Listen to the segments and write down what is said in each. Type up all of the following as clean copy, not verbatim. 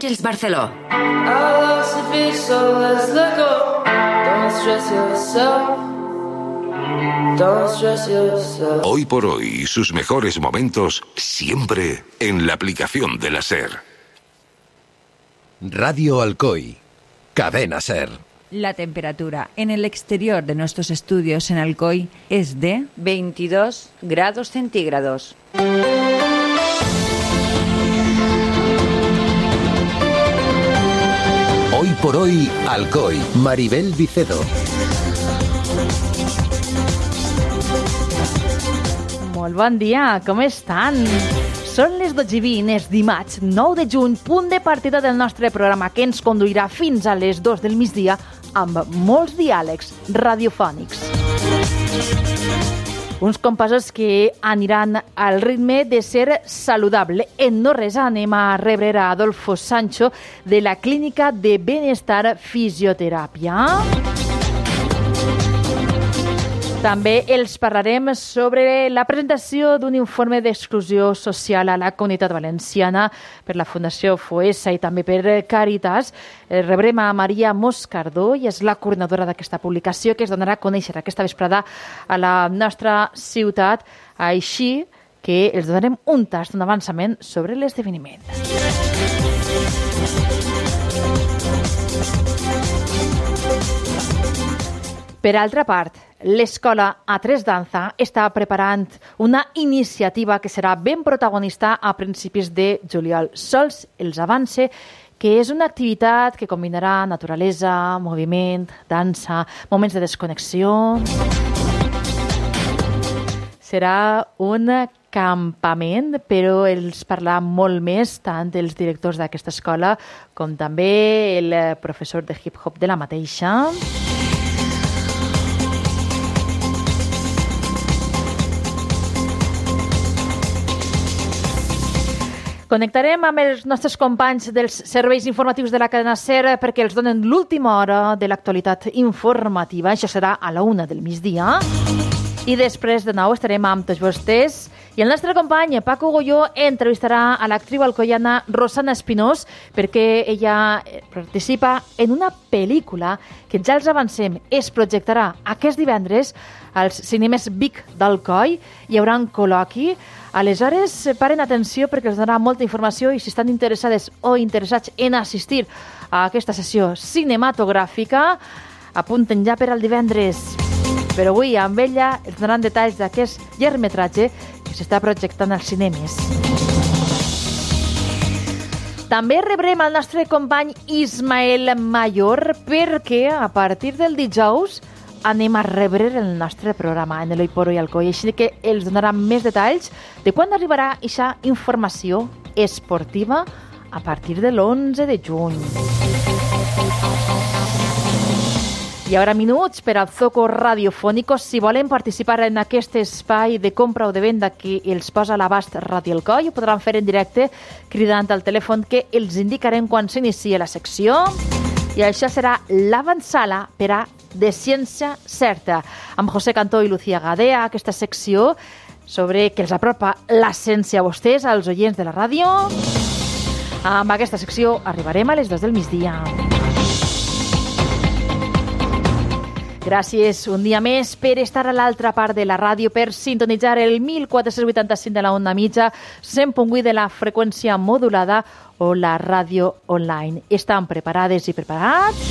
Àngels Barceló. Hoy por hoy, sus mejores momentos siempre en la aplicación de la SER. Radio Alcoy, Cadena SER. La temperatura en el exterior de nuestros estudios en Alcoy es de 22 grados centígrados. Hoy por hoy, Alcoy, Maribel Vicedo. Molt bon dia, com estan? Són les 12:20, és dimarts 9 de juny, punt de partida del nostre programa que ens conduirà fins a les 2 del migdia amb molts diàlegs radiofònics. Uns compassos que aniran al ritme de ser saludable. En no res anem a rebre a Adolfo Sancho de la Clínica de Benestar Fisioteràpia. També els parlarem sobre la presentació d'un informe d'exclusió social a la Comunitat Valenciana per la Fundació Foessa i també per Càritas. Rebrem a Maria Moscardó i és la coordinadora d'aquesta publicació que es donarà a conèixer aquesta vesprada a la nostra ciutat. Així que els donarem un tast, un avançament sobre l'esdeveniment. Per altra part, l'Escola A3 Danza està preparant una iniciativa que serà ben protagonista a principis de juliol. Sols els avance que és una activitat que combinarà naturalesa, moviment, dansa, moments de desconnexió. Serà un campament, però els parlarà molt més tant els directors d'aquesta escola com també el professor de hip-hop de la mateixa. Connectarem amb els nostres companys dels serveis informatius de la cadena SER perquè els donen l'última hora de l'actualitat informativa. Això serà a la 1 del migdia. I després de nou estarem amb tots vostès. I el nostre company, Paco Goyó, entrevistarà a l'actriu alcoiana Rosana Espinós perquè ella participa en una pel·lícula que ja els avancem. Es projectarà aquest divendres als cinemes Vic d'Alcoi. Hi haurà un col·loqui. Aleshores, paren atenció perquè els donarà molta informació i si estan interessades o interessats en assistir a aquesta sessió cinematogràfica, apunten ja per al divendres. Però avui amb ella ens donaran detalls d'aquest llargmetratge que s'està projectant als cinemes. També rebrem el nostre company Ismael Mayor perquè a partir del dijous anem a rebre el nostre programa en l'Hoy por Hoy Alcoy, així que els donarà més detalls de quan arribarà aquesta informació esportiva a partir de l'11 de juny. I ara minuts per al Zoco Radiofónico. Si volen participar en aquest espai de compra o de venda que els posa a l'abast Radio Alcoy, ho podran fer en directe cridant al telèfon que els indicarem quan s'inicia la secció. I això serà l'avantsala per a De Ciència Certa, amb José Cantó i Lucía Gadea, aquesta secció sobre que els apropa la ciència a vostès, als oients de la ràdio. Amb aquesta secció arribarem a les 2 del migdia. Gràcies un dia més per estar a l'altra part de la ràdio, per sintonitzar el 1485 de la onda mitja, 100.8 de la freqüència modulada o la ràdio online. Estan preparades i preparats?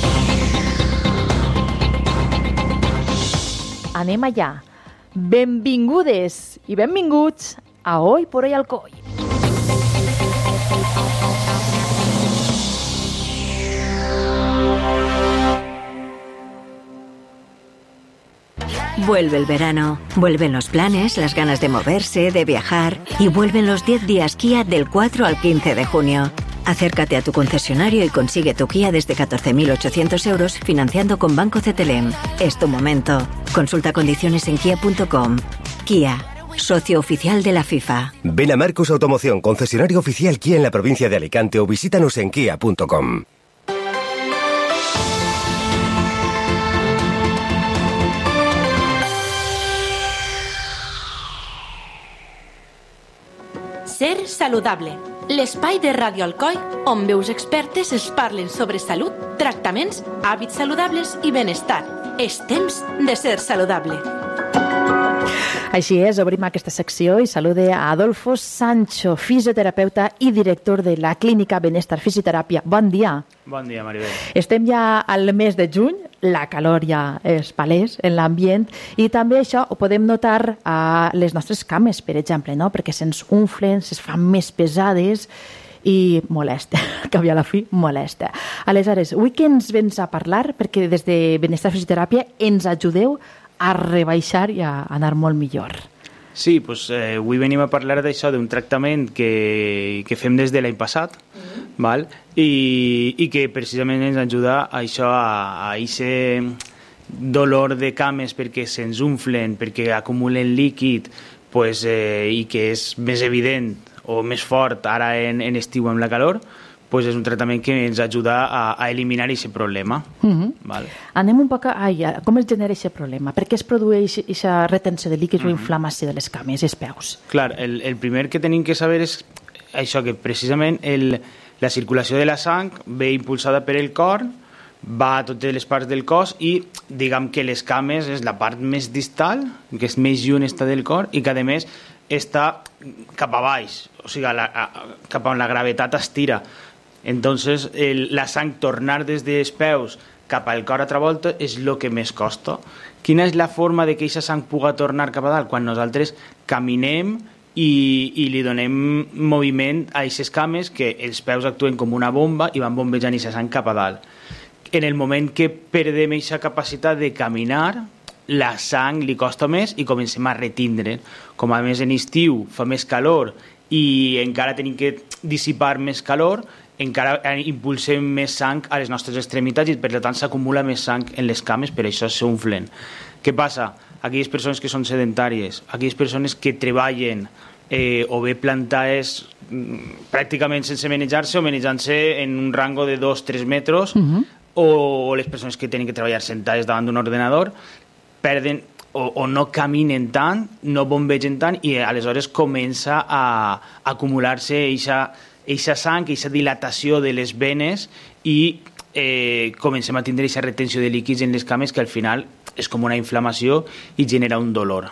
Anem allà. Benvingudes i benvinguts a Hoy por Hoy Alcoy. Vuelve el verano, vuelven los planes, las ganas de moverse, de viajar y vuelven los 10 días Kia del 4 al 15 de junio. Acércate a tu concesionario y consigue tu Kia desde 14.800 euros financiando con Banco CTLM. Es tu momento. Consulta condiciones en kia.com. Kia, socio oficial de la FIFA. Ven a Marcos Automoción, concesionario oficial Kia en la provincia de Alicante o visítanos en kia.com. Ser saludable, l'espai de Ràdio Alcoi on veus expertes es parlen sobre salut, tractaments, hàbits saludables i benestar. És temps de ser saludable. Així és, obrim aquesta secció i salude a Adolfo Sancho, fisioterapeuta i director de la Clínica Benestar Fisioteràpia. Bon dia. Bon dia, Maribel. Estem ja al mes de juny, la calor ja és palès en l'ambient i també això ho podem notar a les nostres cames, per exemple, no? Perquè se'ns unflen, se'ns fan més pesades i molesta, que a la fi molesta. Aleshores, avui que ens vens a parlar, perquè des de Benestar Fisioteràpia ens ajudeu a rebaixar i a anar molt millor. Sí, doncs avui venim a parlar d'això, d'un tractament que fem des de l'any passat, val? I que precisament ens ajuda a això, a aquest dolor de cames perquè se'ns unflen, perquè acumulen líquid, pues, i que és més evident o més fort ara en estiu amb la calor, pues és un tractament que ens ajuda a eliminar aquest problema. Val. Anem un poc a com es genera aquest problema. Per què es produeix aquesta retenció de líquids o inflamació de les cames i els peus? Clar, el primer que tenim que saber és això, que precisament la circulació de la sang ve impulsada per el cor, va a totes les parts del cos i diguem que les cames és la part més distal, que és més lluny està del cor i que a més està cap a baix, o sigui, cap on la gravetat estira. Entonces, la sang tornar des dels peus cap al cor altra volta és el que més costa. Quina és la forma de que aquesta sang pugui tornar cap a dalt? Quan nosaltres caminem i li donem moviment a aquestes cames, que els peus actuen com una bomba i van bombejant aquesta sang cap a dalt. En el moment que perdem aquesta capacitat de caminar, la sang li costa més i comencem a retindre. Com a més en estiu fa més calor i encara tenim que dissipar més calor, encara impulsem més sang a les nostres extremitats i per tant s'acumula més sang en les cames, per això s'unflen. Què passa? Aquelles persones que són sedentàries, aquelles persones que treballen o bé plantades pràcticament sense manejar-se o manejant-se en un rango de 2-3 metres, o les persones que tenen que treballar sentades davant d'un ordenador, perden o no caminen tant, no bombegen tant i aleshores comença a acumular-se eixa sang, eixa dilatació de les venes i comencem a tindre eixa retenció de líquids en les cames que al final és com una inflamació i genera un dolor.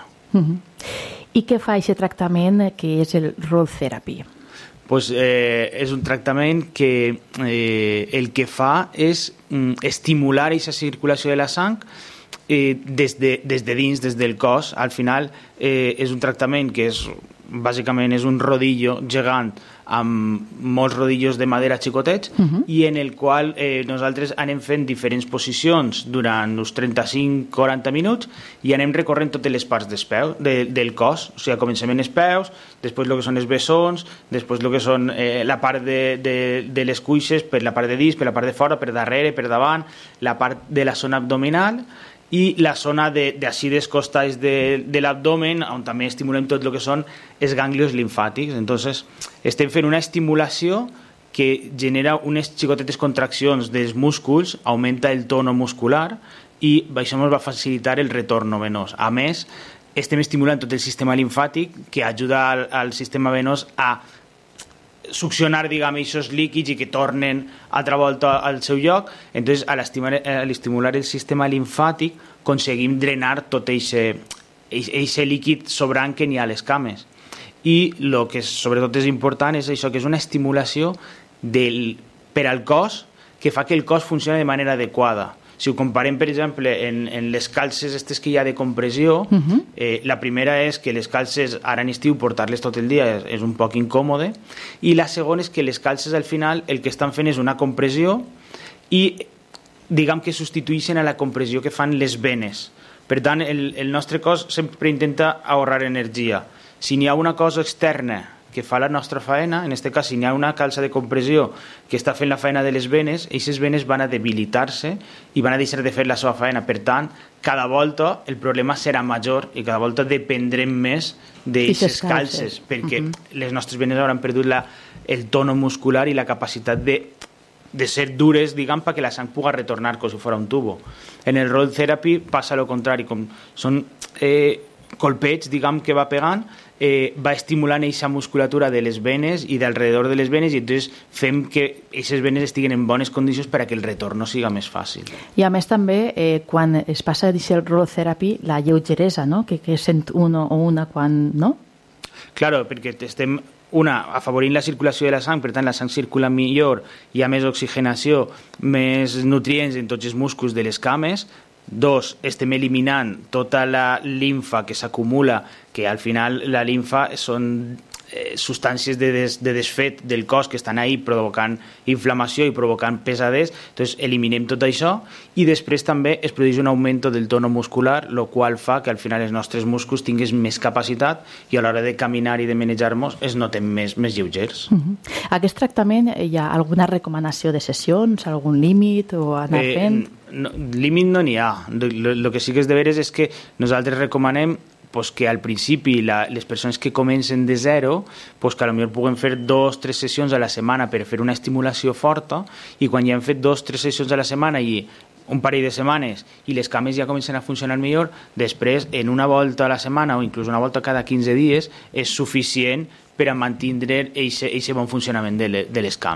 I què fa aquest tractament que és el Roll Therapy? Pues, és un tractament que el que fa és estimular aquesta circulació de la sang des de dins, des del cos. Al final és un tractament que bàsicament és un rodillo gegant amb molts rodillos de madera xicotets i en el qual nosaltres anem fent diferents posicions durant uns 35-40 minuts i anem recorrent totes les parts del cos. O sigui, comencem en els peus, després el que són els bessons, després el que són la part de les cuixes, per la part de dins, per la part de fora, per darrere, per davant, la part de la zona abdominal i la zona d'ací dels costats de l'abdomen, on també estimulem tot el que són els ganglios limfàtics. Entonces, estem fent una estimulació que genera unes xicotetes contraccions dels músculs, augmenta el tono muscular i això ens va facilitar el retorn venós. A més, estem estimulant tot el sistema limfàtic que ajuda al sistema venós a succionar, diguem, aquests líquids i que tornen altra volta al seu lloc. Entonces, al estimular el sistema limfàtic aconseguim drenar tot aquest líquid sobrant que n'hi ha a les cames. I el que sobretot és important és això, que és una estimulació per al cos que fa que el cos funcioni de manera adequada. Si ho comparem, per exemple, en les calces que hi ha de compressió, la primera és que les calces, ara en estiu, portar-les tot el dia és un poc incòmode, i la segona és que les calces, al final, el que estan fent és una compressió i, diguem que substitueixen a la compressió que fan les venes. Per tant, el nostre cos sempre intenta ahorrar energia. Si n'hi ha una cosa externa que fa la nostra faena, en aquest cas, si n'hi ha una calça de compressió que està fent la faena de les venes, aquestes venes van a debilitar-se i van a deixar de fer la seva faena. Per tant, cada volta el problema serà major i cada volta dependrem més d'aquestes calces, perquè les nostres venes hauran perdut el tono muscular i la capacitat de ser dures, diguem, perquè la sang pugui retornar com si fos un tubo. En el Roll Therapy passa el contrari, com són colpets, diguem, que va pegant, va estimulant aquesta musculatura de les venes i d'alrededor de les venes, i entonces fem que aquestes venes estiguin en bones condicions per a que el retorn siga més fàcil. I a més també, quan es passa a dir el rollotherapy, la lleugeresa, no? Que sent uno o una quan, no? Claro, perquè estem afavorint la circulació de la sang, per tant la sang circula millor, hi ha més oxigenació, més nutrients en tots els músculs de les cames. 2, estem eliminant tota la limfa que s'acumula, que al final la limfa són substàncies de desfet del cos que estan ahí provocant inflamació i provocant pesadez. Entonces eliminem tot això, i després també es produeix un augment del tono muscular, el qual fa que al final els nostres músculs tinguin més capacitat i a l'hora de caminar i de manejar-nos es noten més lleugers. Aquest tractament, hi ha alguna recomanació de sessions, algun límit o anar fent? No, límit no n'hi ha. El que sí que és de veres és que nosaltres recomanem que al principi les persones que comencen de zero, que potser puguen fer 2 o 3 sessions a la setmana per fer una estimulació forta, i quan ja han fet 2 o 3 sessions a la setmana i un parell de setmanes i les cames ja comencen a funcionar millor, després en una volta a la setmana o inclús una volta cada 15 dies és suficient per a mantenir aquest bon funcionament de les cames.